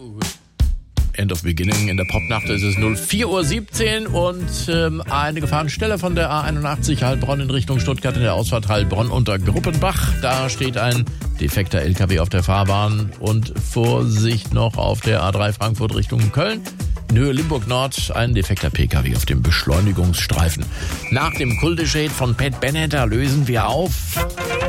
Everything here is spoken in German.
End of Beginning. In der Popnacht ist es 04:17 Uhr und eine Gefahrenstelle von der A81 Heilbronn in Richtung Stuttgart in der Ausfahrt Heilbronn unter Gruppenbach. Da steht ein defekter LKW auf der Fahrbahn und Vorsicht noch auf der A3 Frankfurt Richtung Köln. In Höhe Limburg Nord ein defekter PKW auf dem Beschleunigungsstreifen. Nach dem Cul de Shade von Pat Bennett lösen wir auf.